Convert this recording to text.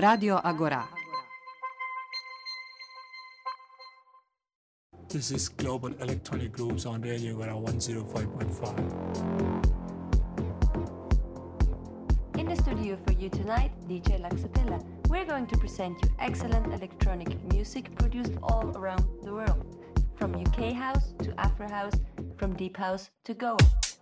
Radio Agora. This is Global Electronic Grooves on Radio Agora 105.5. In the studio for you tonight, DJ Laxapella. We're going to present you excellent electronic music produced all around the world. From UK house to Afro house, from deep house to Goa.